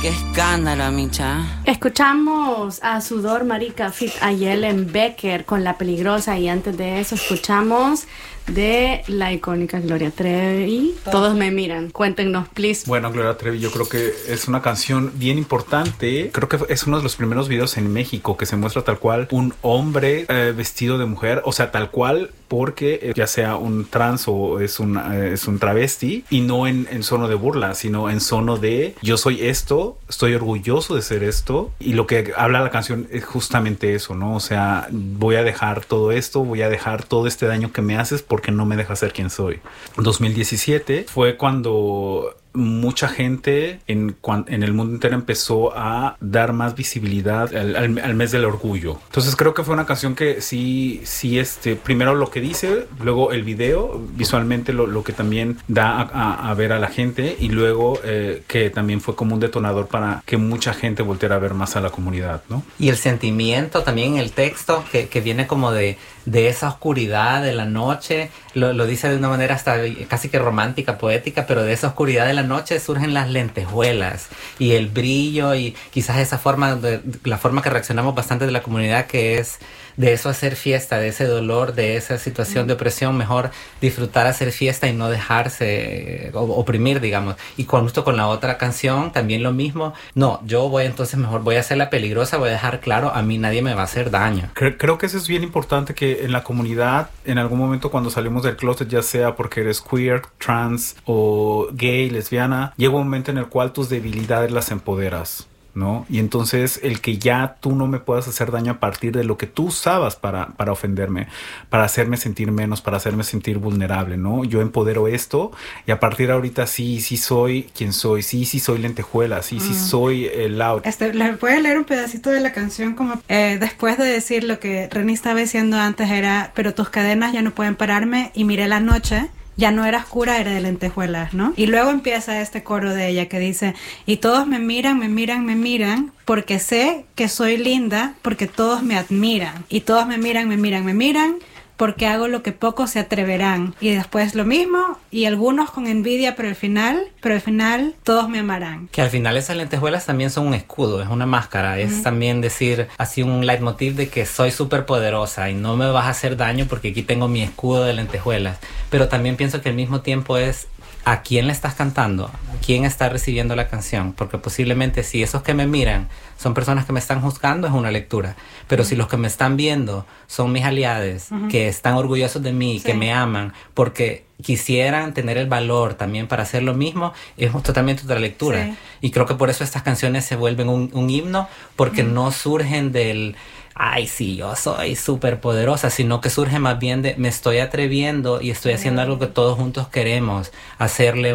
qué escándalo, Micha. Escuchamos a Sudor Marica Fit a Yellen Becker con La Peligrosa, y antes de eso escuchamos de la icónica Gloria Trevi, Todos me miran. Cuéntenos, please. Bueno, Gloria Trevi, yo creo que es una canción bien importante. Creo que es uno de los primeros videos en México que se muestra tal cual un hombre vestido de mujer, o sea, tal cual, porque ya sea un trans o es un travesti, y no en sono de burla, sino en sono de yo soy esto, estoy orgulloso de ser esto, y lo que habla la canción es justamente eso, ¿no? O sea, voy a dejar todo esto, voy a dejar todo este daño que me haces porque no me dejas ser quien soy. 2017 fue cuando mucha gente en el mundo entero empezó a dar más visibilidad al mes del orgullo. Entonces creo que fue una canción que sí, primero lo que dice, luego el video, visualmente lo que también da a ver a la gente, y luego que también fue como un detonador para que mucha gente volteara a ver más a la comunidad, ¿no? Y el sentimiento también en el texto que viene como de esa oscuridad de la noche, lo dice de una manera hasta casi que romántica, poética, pero de esa oscuridad de la noche surgen las lentejuelas y el brillo, y quizás esa forma, la forma que reaccionamos bastante de la comunidad, que es de eso hacer fiesta, de ese dolor, de esa situación de opresión, mejor disfrutar hacer fiesta y no dejarse oprimir, digamos. Y justo con la otra canción también lo mismo. No, yo voy a hacer La Peligrosa, voy a dejar claro, a mí nadie me va a hacer daño. Creo que eso es bien importante, que en la comunidad, en algún momento cuando salimos del closet, ya sea porque eres queer, trans o gay, lesbiana, llega un momento en el cual tus debilidades las empoderas, ¿no? Y entonces el que ya tú no me puedas hacer daño a partir de lo que tú usabas para ofenderme, para hacerme sentir menos, para hacerme sentir vulnerable, ¿no? Yo empodero esto, y a partir de ahorita sí soy quien soy, sí soy lentejuela, sí soy loud. ¿Les voy a leer un pedacito de la canción? Como después de decir lo que Reni estaba diciendo antes, era: pero tus cadenas ya no pueden pararme, y miré la noche, ya no era oscura, era de lentejuelas, ¿no? Y luego empieza este coro de ella que dice: y todos me miran, porque sé que soy linda, porque todos me admiran. Y todos me miran, porque hago lo que pocos se atreverán. Y después lo mismo, y algunos con envidia, pero al final todos me amarán. Que al final esas lentejuelas también son un escudo, es una máscara, es también decir así un leitmotiv de que soy súper poderosa y no me vas a hacer daño porque aquí tengo mi escudo de lentejuelas. Pero también pienso que al mismo tiempo es a quién le estás cantando, a quién está recibiendo la canción, porque posiblemente si esos que me miran son personas que me están juzgando, es una lectura, pero si los que me están viendo son mis aliados, que están orgullosos de mí, que me aman, porque quisieran tener el valor también para hacer lo mismo, es totalmente otra lectura. Sí. Y creo que por eso estas canciones se vuelven un himno, porque no surgen del ay, sí, yo soy súper poderosa, sino que surge más bien de me estoy atreviendo y estoy haciendo algo que todos juntos queremos, hacerle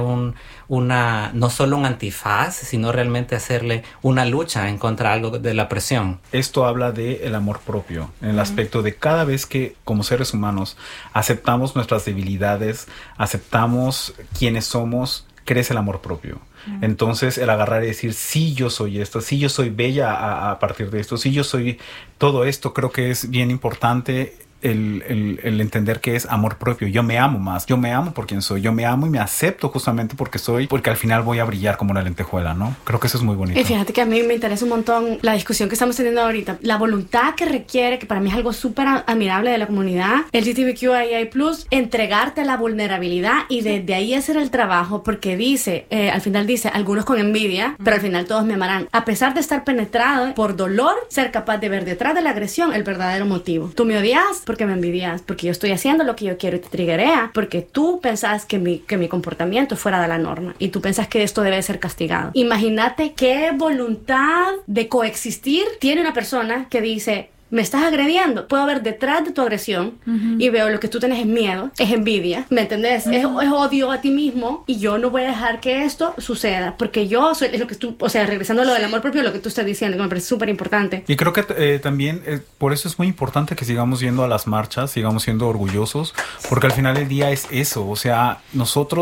no solo un antifaz, sino realmente hacerle una lucha en contra de algo de la presión. Esto habla de el amor propio, en el aspecto de cada vez que como seres humanos aceptamos nuestras debilidades, aceptamos quiénes somos, crece el amor propio. Entonces el agarrar y decir sí, yo soy esto, sí, yo soy bella a partir de esto, sí, yo soy todo esto, creo que es bien importante el entender que es amor propio. Yo me amo más, yo me amo por quien soy, yo me amo y me acepto justamente porque soy, porque al final voy a brillar como una lentejuela, ¿no? Creo que eso es muy bonito. Y fíjate que a mí me interesa un montón la discusión que estamos teniendo ahorita, la voluntad que requiere, que para mí es algo súper admirable de la comunidad LGBTQIA+, entregarte a la vulnerabilidad y desde ahí hacer el trabajo, porque dice, al final dice, algunos con envidia, pero al final todos me amarán. A pesar de estar penetrado por dolor, ser capaz de ver detrás de la agresión el verdadero motivo. Tú me odias porque me envidias, porque yo estoy haciendo lo que yo quiero y te triguea, porque tú pensás que mi comportamiento es fuera de la norma y tú pensás que esto debe ser castigado. Imagínate qué voluntad de coexistir tiene una persona que dice: me estás agrediendo, puedo ver detrás de tu agresión y veo lo que tú tienes es miedo, es envidia, ¿me entendés? Es odio a ti mismo, y yo no voy a dejar que esto suceda, porque yo soy, es lo que tú, o sea, regresando a lo del amor propio, lo que tú estás diciendo, que me parece súper importante. Y creo que también por eso es muy importante que sigamos yendo a las marchas, sigamos siendo orgullosos, porque al final del día es eso, o sea, nosotros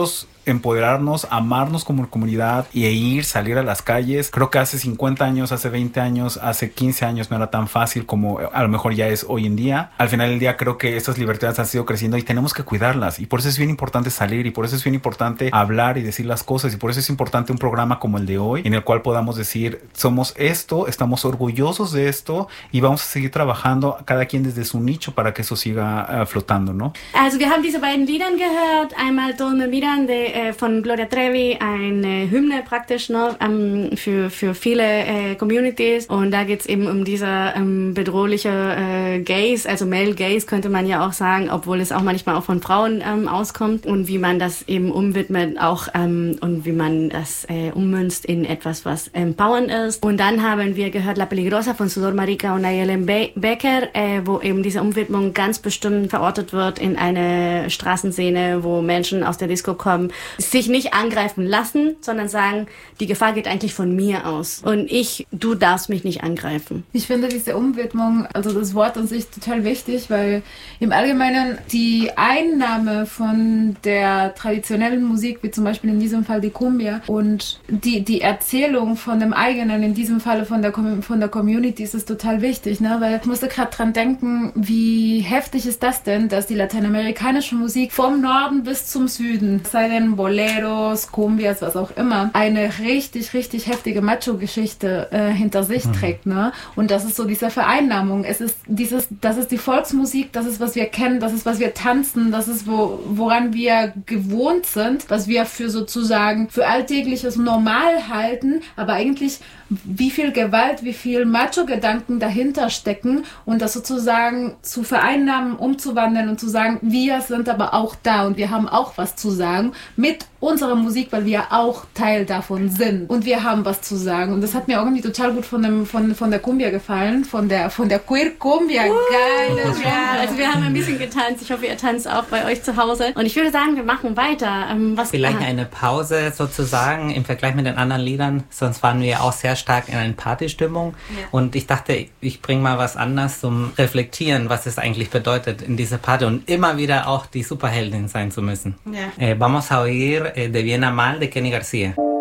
empoderarnos, amarnos como comunidad y salir a las calles. Creo que hace 50 años, hace 20 años, hace 15 años no era tan fácil como a lo mejor ya es hoy en día. Al final del día creo que estas libertades han sido creciendo y tenemos que cuidarlas, y por eso es bien importante salir, y por eso es bien importante hablar y decir las cosas, y por eso es importante un programa como el de hoy en el cual podamos decir somos esto, estamos orgullosos de esto y vamos a seguir trabajando cada quien desde su nicho para que eso siga flotando, ¿no? Also wir haben diese beiden Liedern gehört, einmal Donna Miran von Gloria Trevi, eine Hymne praktisch, ne, für viele Communities, und da geht es eben um diese bedrohliche Gaze, also Male Gaze könnte man ja auch sagen, obwohl es auch manchmal auch von Frauen auskommt, und wie man das eben umwidmet auch und wie man das ummünzt in etwas, was empowernd ist. Und dann haben wir gehört La Peligrosa von Sudor Marica und Nayeli Becker, wo eben diese Umwidmung ganz bestimmt verortet wird in eine Straßenszene, wo Menschen aus der Disco kommen, sich nicht angreifen lassen, sondern sagen, die Gefahr geht eigentlich von mir aus und du darfst mich nicht angreifen. Ich finde diese Umwidmung, also das Wort an sich total wichtig, weil im Allgemeinen die Einnahme von der traditionellen Musik, wie zum Beispiel in diesem Fall die Cumbia, und die Erzählung von dem eigenen, in diesem Falle von der Community, ist total wichtig, ne? Weil ich musste gerade dran denken, wie heftig ist das denn, dass die lateinamerikanische Musik vom Norden bis zum Süden, sei denn Boleros, Cumbias, was auch immer, eine richtig, richtig heftige Macho-Geschichte hinter sich trägt, ne? Und das ist so diese Vereinnahmung. Das ist die Volksmusik, das ist, was wir kennen, das ist, was wir tanzen, das ist, woran wir gewohnt sind, was wir für sozusagen für alltägliches Normal halten, aber eigentlich wie viel Gewalt, wie viel Macho-Gedanken dahinter stecken, und das sozusagen zu vereinnahmen, umzuwandeln und zu sagen, wir sind aber auch da und wir haben auch was zu sagen mit unserer Musik, weil wir auch Teil davon sind und wir haben was zu sagen. Und das hat mir irgendwie total gut von der Cumbia gefallen, von der Queer Cumbia. Geil. Ja, also wir haben ein bisschen getanzt. Ich hoffe, ihr tanzt auch bei euch zu Hause. Und ich würde sagen, wir machen weiter. Vielleicht eine Pause sozusagen im Vergleich mit den anderen Liedern, sonst waren wir auch sehr stark in einer Partystimmung. Ja. Und ich dachte, ich bringe mal was anderes zum Reflektieren, was es eigentlich bedeutet in dieser Party und immer wieder auch die Superheldin sein zu müssen. Ja. Vamos a oír De Bien a Mal de Kenny García.